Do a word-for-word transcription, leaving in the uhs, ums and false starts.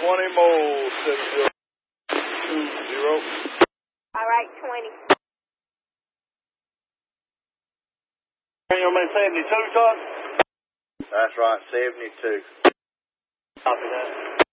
twenty more, seven zero two zero. All right, twenty. You mean seventy-two, Todd? That's right, seventy-two. Copy that.